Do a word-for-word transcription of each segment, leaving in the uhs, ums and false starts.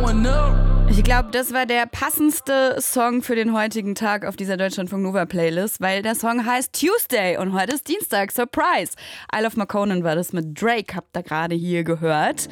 going up. Ich glaube, das war der passendste Song für den heutigen Tag auf dieser Deutschlandfunk Nova Playlist, weil der Song heißt Tuesday und heute ist Dienstag. Surprise! I Love McConan war das mit Drake, habt ihr gerade hier gehört.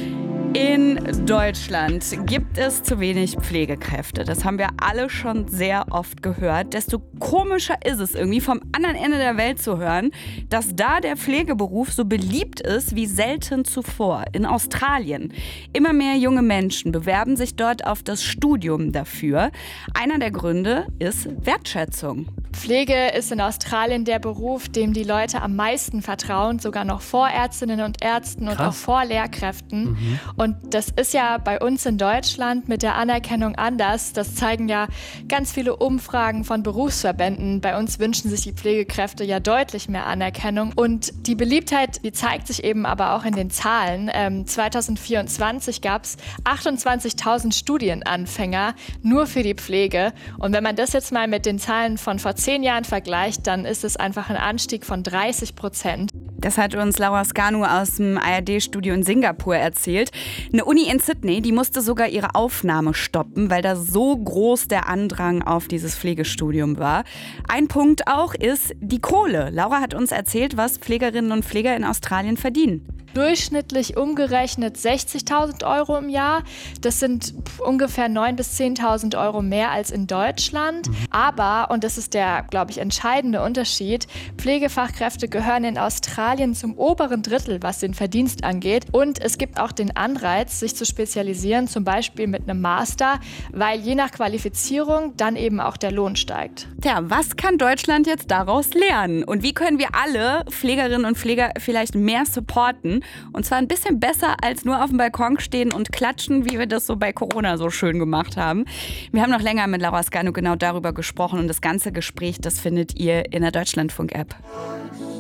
In Deutschland gibt es zu wenig Pflegekräfte. Das haben wir alle schon sehr oft gehört. Desto komischer ist es irgendwie, vom anderen Ende der Welt zu hören, dass da der Pflegeberuf so beliebt ist wie selten zuvor. In Australien. Immer mehr junge Menschen bewerben sich dort auf das Studium dafür. Einer der Gründe ist Wertschätzung. Pflege ist in Australien der Beruf, dem die Leute am meisten vertrauen, sogar noch vor Ärztinnen und Ärzten und Krass. auch vor Lehrkräften. Mhm. Und das ist ja bei uns in Deutschland mit der Anerkennung anders. Das zeigen ja ganz viele Umfragen von Berufsverbänden. Bei uns wünschen sich die Pflegekräfte ja deutlich mehr Anerkennung. Und die Beliebtheit, die zeigt sich eben aber auch in den Zahlen. Ähm, zwanzig vierundzwanzig gab es achtundzwanzigtausend Studienanfänger nur für die Pflege. Und wenn man das jetzt mal mit den Zahlen von vor zehn Jahren vergleicht, dann ist es einfach ein Anstieg von dreißig Prozent. Das hat uns Laura Scanu aus dem A R D-Studio in Singapur erzählt. Eine Uni in Sydney, die musste sogar ihre Aufnahme stoppen, weil da so groß der Andrang auf dieses Pflegestudium war. Ein Punkt auch ist die Kohle. Laura hat uns erzählt, was Pflegerinnen und Pfleger in Australien verdienen. Durchschnittlich umgerechnet sechzigtausend Euro im Jahr. Das sind ungefähr neuntausend bis zehntausend Euro mehr als in Deutschland. Aber, und das ist der, glaube ich, entscheidende Unterschied, Pflegefachkräfte gehören in Australien zum oberen Drittel, was den Verdienst angeht. Und es gibt auch den Anreiz, sich zu spezialisieren, zum Beispiel mit einem Master, weil je nach Qualifizierung dann eben auch der Lohn steigt. Tja, was kann Deutschland jetzt daraus lernen? Und wie können wir alle Pflegerinnen und Pfleger vielleicht mehr supporten? Und zwar ein bisschen besser als nur auf dem Balkon stehen und klatschen, wie wir das so bei Corona so schön gemacht haben. Wir haben noch länger mit Laura Scanu genau darüber gesprochen und das ganze Gespräch, das findet ihr in der Deutschlandfunk-App.